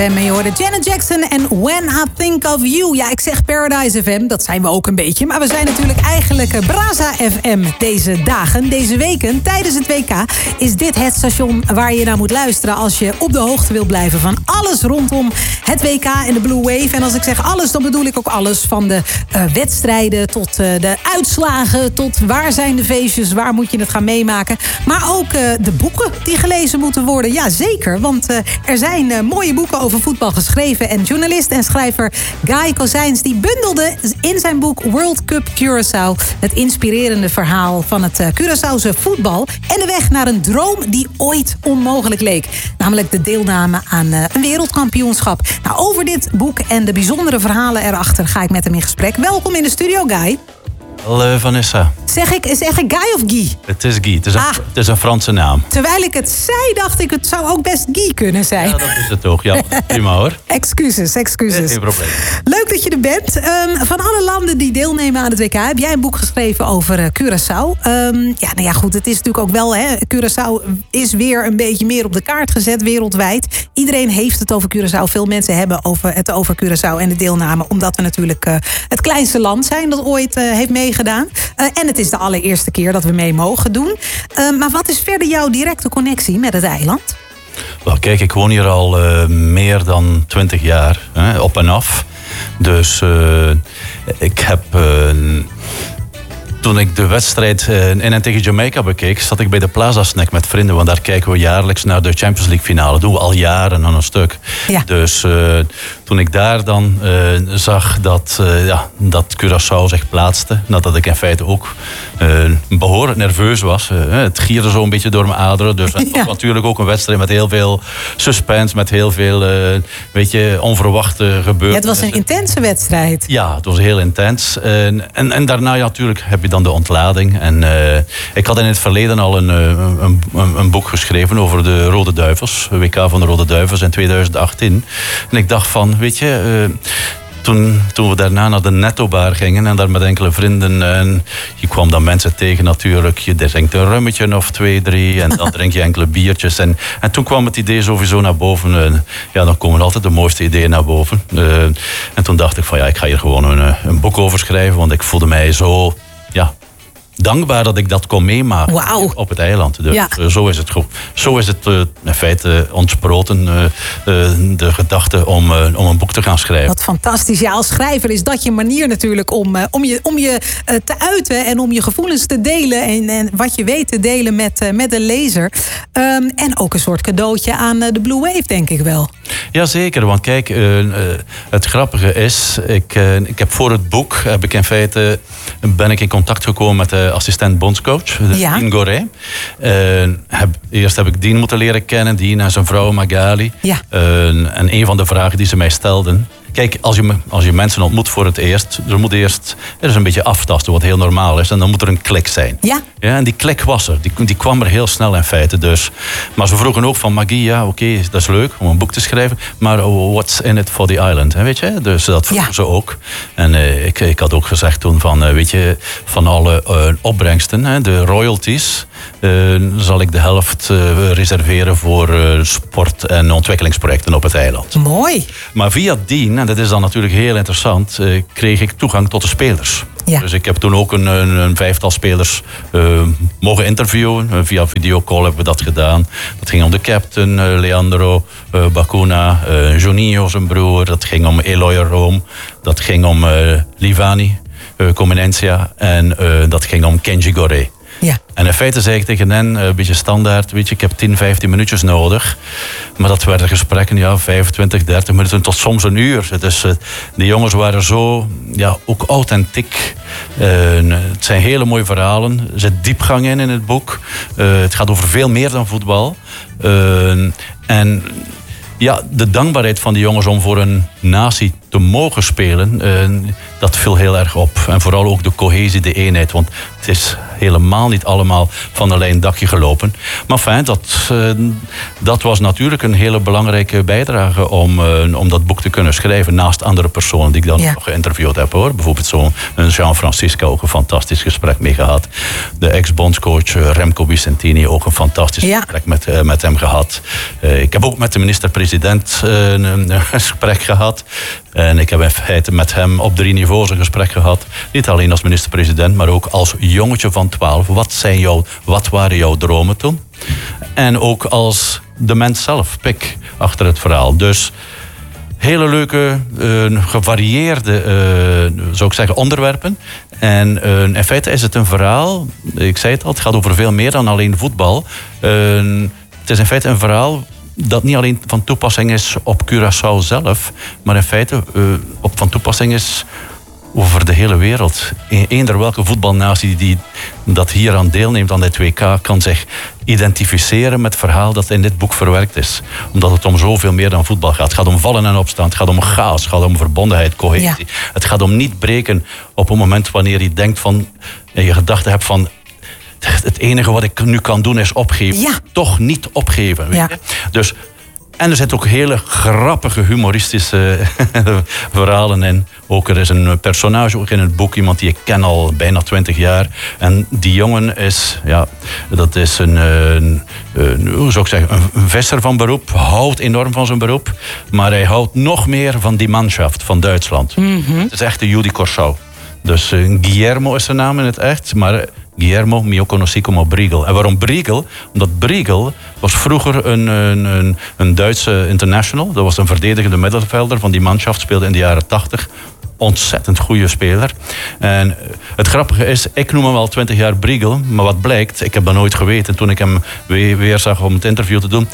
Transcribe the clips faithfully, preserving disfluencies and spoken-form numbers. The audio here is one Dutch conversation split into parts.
En je hoorde Janet Jackson en When I Think of You. Ja, ik zeg Paradise F M, dat zijn we ook een beetje. Maar we zijn natuurlijk eigenlijk Braza F M deze dagen, deze weken. Tijdens het W K is dit het station waar je naar moet luisteren als je op de hoogte wil blijven van alles rondom het W K en de Blue Wave. En als ik zeg alles, dan bedoel ik ook alles. Van de uh, wedstrijden tot uh, de uitslagen, tot waar zijn de feestjes, waar moet je het gaan meemaken. Maar ook uh, de boeken die gelezen moeten worden. Ja, zeker, want uh, er zijn uh, mooie boeken over voetbal geschreven. En journalist en schrijver Guy Kozijns die bundelde in zijn boek World Cup Curaçao het inspirerende verhaal van het uh, Curaçaose voetbal en de weg naar een droom die ooit onmogelijk leek. Namelijk de deelname aan uh, een wereldkampioenschap. Nou, over dit boek en de bijzondere verhalen erachter ga ik met hem in gesprek. Welkom in de studio, Guy. Hallo Vanessa. Zeg ik, zeg ik Guy of Guy? Het is Guy, het is, een, ah. het is een Franse naam. Terwijl ik het zei, dacht ik, het zou ook best Guy kunnen zijn. Ja, dat is het toch. Ja, prima hoor. Excuses, excuses. Geen probleem. Leuk dat je er bent. Um, van alle landen die deelnemen aan het W K heb jij een boek geschreven over uh, Curaçao. Um, ja, nou ja, goed, het is natuurlijk ook wel, hè, Curaçao is weer een beetje meer op de kaart gezet wereldwijd. Iedereen heeft het over Curaçao. Veel mensen hebben over het over Curaçao en de deelname, omdat we natuurlijk uh, het kleinste land zijn dat ooit uh, heeft meegedaan. Uh, en het is de allereerste keer dat we mee mogen doen. Uh, maar wat is verder jouw directe connectie met het eiland? Wel, kijk, ik woon hier al uh, meer dan twintig jaar, hè, op en af. Dus uh, ik heb... Uh, Toen ik de wedstrijd in en tegen Jamaica bekeek, zat ik bij de Plaza Snack met vrienden. Want daar kijken we jaarlijks naar de Champions League finale. Dat doen we al jaren aan een stuk. Ja. Dus uh, toen ik daar dan uh, zag dat, uh, ja, dat Curaçao zich plaatste, nadat ik in feite ook uh, behoorlijk nerveus was. Uh, het gierde zo een beetje door mijn aderen. Dus het was ja. natuurlijk ook een wedstrijd met heel veel suspense, met heel veel uh, weet je, onverwachte gebeurtenissen. Ja, het was een intense wedstrijd. Ja, het was heel intens. Uh, en, en daarna ja, natuurlijk heb je dan de ontlading. En uh, ik had in het verleden al een, een, een, een boek geschreven over de Rode Duivels. W K van de Rode Duivels in tweeduizend achttien. En ik dacht van, weet je... Uh, Toen, toen we daarna naar de Netto-bar gingen en daar met enkele vrienden... En je kwam dan mensen tegen natuurlijk. Je drinkt een rummetje of twee, drie en dan drink je enkele biertjes. En, en toen kwam het idee sowieso naar boven. En, ja, dan komen altijd de mooiste ideeën naar boven. Uh, en toen dacht ik van ja, ik ga hier gewoon een, een boek over schrijven. Want ik voelde mij zo... Ja, dankbaar dat ik dat kon meemaken wow. op het eiland. Dus, ja. uh, zo is het, zo is het uh, in feite ontsproten, uh, uh, de gedachte om, uh, om een boek te gaan schrijven. Wat fantastisch. Ja, als schrijver is dat je manier natuurlijk om, uh, om je, om je uh, te uiten en om je gevoelens te delen en, en wat je weet te delen met, uh, met de lezer. Um, en ook een soort cadeautje aan uh, de Blue Wave, denk ik wel. Jazeker, want kijk, uh, uh, het grappige is, ik, uh, ik heb voor het boek, heb ik in feite, ben ik in contact gekomen met de assistent bondscoach, ja. Dean Goré. Uh, heb, eerst heb ik Dean moeten leren kennen, Dean en zijn vrouw Magali. Ja. Uh, en een van de vragen die ze mij stelden... Kijk, als je, als je mensen ontmoet voor het eerst... er moet eerst er is een beetje aftasten, wat heel normaal is. En dan moet er een klik zijn. Ja. Ja, en die klik was er. Die, die kwam er heel snel in feite. Dus. Maar ze vroegen ook van Maggie, ja, oké, okay, dat is leuk om een boek te schrijven. Maar what's in it for the island? Weet je? Dus dat vroegen ja. ze ook. En uh, ik, ik had ook gezegd toen van, uh, weet je... van alle uh, opbrengsten, hè, de royalties... Uh, zal ik de helft uh, reserveren voor uh, sport- en ontwikkelingsprojecten op het eiland. Mooi. Maar via Dean, en dat is dan natuurlijk heel interessant, uh, kreeg ik toegang tot de spelers. Ja. Dus ik heb toen ook een, een, een vijftal spelers uh, mogen interviewen. Uh, via videocall hebben we dat gedaan. Dat ging om de captain, uh, Leandro uh, Bacuna, uh, Juninho zijn broer. Dat ging om Eloy Rome. Dat ging om uh, Livani, uh, Comenencia. En uh, dat ging om Kenji Goré. Ja. En in feite zei ik tegen hen, een beetje standaard, weet je, ik heb tien, vijftien minuutjes nodig. Maar dat werden gesprekken, ja, vijfentwintig, dertig minuten tot soms een uur. Dus uh, de jongens waren zo, ja, ook authentiek. Uh, het zijn hele mooie verhalen. Er zit diepgang in in het boek. Uh, het gaat over veel meer dan voetbal. Uh, en ja, de dankbaarheid van die jongens om voor een natie te mogen spelen, uh, dat viel heel erg op. En vooral ook de cohesie, de eenheid. Want het is helemaal niet allemaal van een lijn dakje gelopen. Maar fijn, dat, uh, dat was natuurlijk een hele belangrijke bijdrage om, uh, om dat boek te kunnen schrijven. Naast andere personen die ik dan ja. nog geïnterviewd heb, hoor. Bijvoorbeeld zo'n Jean Francisco, ook een fantastisch gesprek mee gehad. De ex-bondscoach uh, Remco Vicentini, ook een fantastisch ja. gesprek met, uh, met hem gehad. Uh, ik heb ook met de minister-president uh, een, een gesprek gehad. En ik heb in feite met hem op drie niveaus een gesprek gehad. Niet alleen als minister-president, maar ook als jongetje van twaalf. Wat zijn jouw, wat waren jouw dromen toen? En ook als de mens zelf, Pik, achter het verhaal. Dus hele leuke, uh, gevarieerde, uh, zou ik zeggen, onderwerpen. En uh, in feite is het een verhaal, ik zei het al, het gaat over veel meer dan alleen voetbal. Uh, het is in feite een verhaal dat niet alleen van toepassing is op Curaçao zelf, maar in feite uh, op van toepassing is over de hele wereld. Eender welke voetbalnatie die dat hier aan deelneemt aan dit W K kan zich identificeren met het verhaal dat in dit boek verwerkt is. Omdat het om zoveel meer dan voetbal gaat. Het gaat om vallen en opstaan. Het gaat om chaos. Het gaat om verbondenheid, cohesie. Ja. Het gaat om niet breken op een moment wanneer je denkt van, en je gedachten hebt van, het enige wat ik nu kan doen is opgeven. Ja. Toch niet opgeven. Weet ja. je? Dus, en er zitten ook hele grappige, humoristische verhalen in. Ook er is een personage ook in het boek, iemand die ik ken al bijna twintig jaar. En die jongen is, ja, dat is een, een, een hoe zou ik zeggen, een visser van beroep. Houdt enorm van zijn beroep. Maar hij houdt nog meer van die manschaft van Duitsland. Mm-hmm. Het is echt de Judy Corsau. Dus uh, Guillermo is zijn naam in het echt, maar Guillermo, mio conosci como Briegel. En waarom Briegel? Omdat Briegel was vroeger een, een, een Duitse international. Dat was een verdedigende middenvelder van die manschaft, speelde in de jaren tachtig. Ontzettend goede speler. En het grappige is, ik noem hem al twintig jaar Briegel, maar wat blijkt, ik heb dat nooit geweten toen ik hem weer, weer zag om het interview te doen.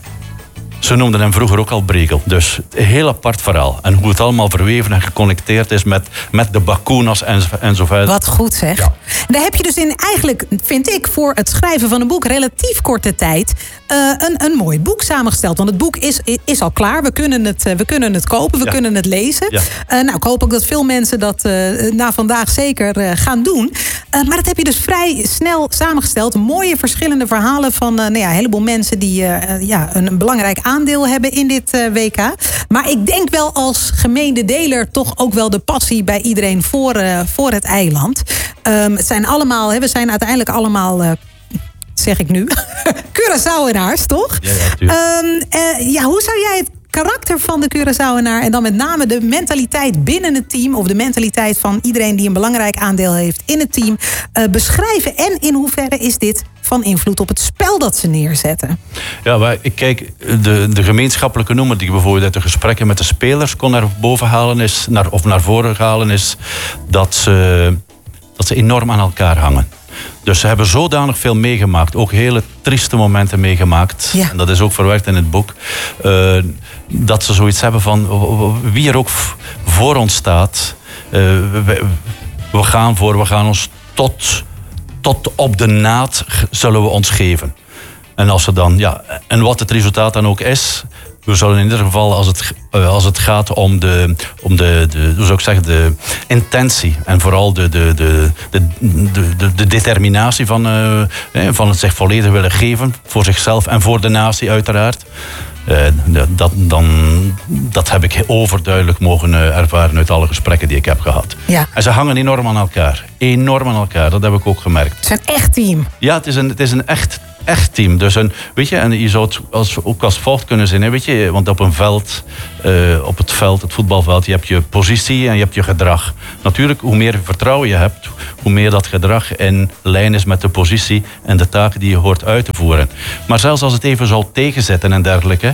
Ze noemden hem vroeger ook al Briegel. Dus een heel apart verhaal. En hoe het allemaal verweven en geconnecteerd is met, met de Bakunas en, en zo verder. Wat goed zeg. Ja. Daar heb je dus in eigenlijk, vind ik, voor het schrijven van een boek relatief korte tijd uh, een, een mooi boek samengesteld. Want het boek is, is al klaar. We kunnen het, uh, we kunnen het kopen, we ja. kunnen het lezen. Ja. Uh, nou, ik hoop ook dat veel mensen dat uh, na vandaag zeker uh, gaan doen. Uh, maar dat heb je dus vrij snel samengesteld. Mooie verschillende verhalen van uh, nou ja, een heleboel mensen die uh, ja, een belangrijk aandeel hebben in dit uh, W K. Maar ik denk wel als gemeende deler toch ook wel de passie bij iedereen voor, uh, voor het eiland. Um, het zijn allemaal, hè, we zijn uiteindelijk allemaal, uh, zeg ik nu, Curaçaoenaars, toch? Ja, ja, um, uh, ja, hoe zou jij het karakter van de Curaçaoenaar en dan met name de mentaliteit binnen het team, of de mentaliteit van iedereen die een belangrijk aandeel heeft in het team, uh, beschrijven? En in hoeverre is dit van invloed op het spel dat ze neerzetten? Ja, maar ik kijk, de, de gemeenschappelijke noemer die bijvoorbeeld uit de gesprekken met de spelers kon naar boven halen is, naar, of naar voren halen is, dat ze, dat ze enorm aan elkaar hangen. Dus ze hebben zodanig veel meegemaakt. Ook hele trieste momenten meegemaakt. Ja. En dat is ook verwerkt in het boek. Uh, dat ze zoiets hebben van wie er ook voor ons staat. Uh, we, we gaan voor, we gaan ons tot, tot op de naad zullen we ons geven. En als ze dan, ja, en wat het resultaat dan ook is, we zullen in ieder geval, als het, als het gaat om de, om de, de, hoe zou ik zeggen, de intentie en vooral de, de, de, de, de, de, de determinatie van, uh, van het zich volledig willen geven voor zichzelf en voor de natie uiteraard. Uh, dat, dan, dat heb ik overduidelijk mogen uh, ervaren uit alle gesprekken die ik heb gehad. Ja. En ze hangen enorm aan elkaar. Enorm aan elkaar, dat heb ik ook gemerkt. Het is een echt team. Ja, het is een, het is een echt echt team. Dus een, weet je, en je zou het als, ook als volgt kunnen zien, hè, weet je, want op een veld, uh, op het veld, het voetbalveld, je hebt je positie en je hebt je gedrag. Natuurlijk, hoe meer vertrouwen je hebt, hoe meer dat gedrag in lijn is met de positie en de taken die je hoort uit te voeren. Maar zelfs als het even zal tegenzitten en dergelijke,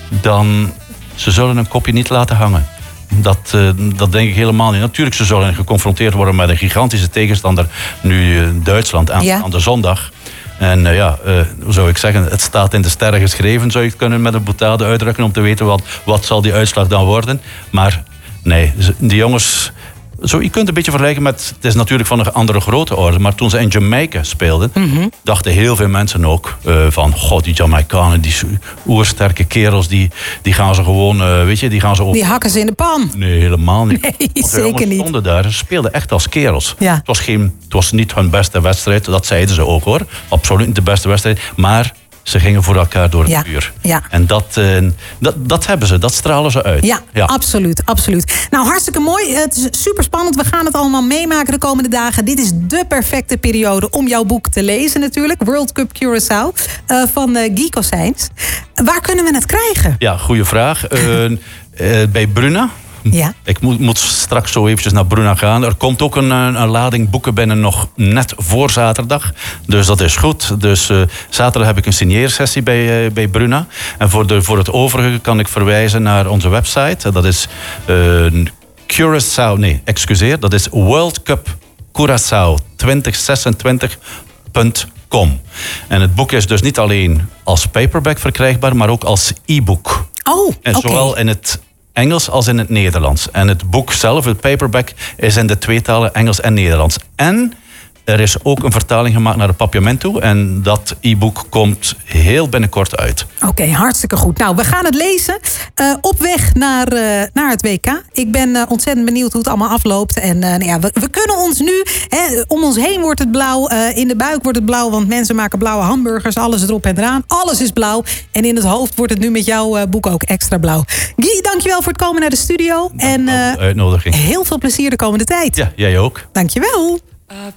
dan ze zullen een kopje niet laten hangen. Dat, uh, dat denk ik helemaal niet. Natuurlijk, ze zullen geconfronteerd worden met een gigantische tegenstander, nu uh, Duitsland, aan, ja. aan de zondag. En uh, ja, uh, hoe zou ik zeggen, het staat in de sterren geschreven, zou je het kunnen met een boutade uitdrukken, om te weten wat, wat zal die uitslag dan worden. Maar nee, die jongens Zo, je kunt een beetje vergelijken met... Het is natuurlijk van een andere grote orde. Maar toen ze in Jamaica speelden... Mm-hmm. dachten heel veel mensen ook uh, van... God, die Jamaicanen, die oersterke kerels... die, die gaan ze gewoon, uh, weet je... Die, gaan ze ook... die hakken ze in de pan. Nee, helemaal niet. Nee, zeker niet. Stonden daar, ze speelden echt als kerels. Ja. Het was, geen, het was niet hun beste wedstrijd. Dat zeiden ze ook, hoor. Absoluut niet de beste wedstrijd. Maar... ze gingen voor elkaar door het ja, vuur. Ja. En dat, uh, dat, dat hebben ze, dat stralen ze uit. Ja, ja, absoluut, absoluut. Nou, hartstikke mooi. Het is super spannend. We gaan het allemaal meemaken de komende dagen. Dit is de perfecte periode om jouw boek te lezen natuurlijk. World Cup Curaçao uh, van uh, Guy Cossijns. Waar kunnen we het krijgen? Ja, goede vraag. Uh, uh, bij Bruna. Ja. Ik moet, moet straks zo eventjes naar Bruna gaan. Er komt ook een, een lading boeken binnen nog net voor zaterdag. Dus dat is goed. Dus uh, zaterdag heb ik een signeersessie bij, uh, bij Bruna. En voor, de, voor het overige kan ik verwijzen naar onze website. Dat is uh, Curaçao... Nee, excuseer. Dat is World Cup Curaçao twintig zesentwintig punt com. En het boek is dus niet alleen als paperback verkrijgbaar, maar ook als e-book. Oh, oké. En zowel okay. in het Engels als in het Nederlands. En het boek zelf, het paperback, is in de twee talen Engels en Nederlands. En er is ook een vertaling gemaakt naar het papiamento. En dat e-book komt heel binnenkort uit. Oké, okay, hartstikke goed. Nou, we gaan het lezen. Uh, op weg naar, uh, naar het W K. Ik ben uh, ontzettend benieuwd hoe het allemaal afloopt. En uh, nou ja, we, we kunnen ons nu... Hè, om ons heen wordt het blauw. Uh, in de buik wordt het blauw. Want mensen maken blauwe hamburgers. Alles erop en eraan. Alles is blauw. En in het hoofd wordt het nu met jouw uh, boek ook extra blauw. Guy, dankjewel voor het komen naar de studio. Dank en uh, uitnodiging. Heel veel plezier de komende tijd. Ja, jij ook. Dankjewel.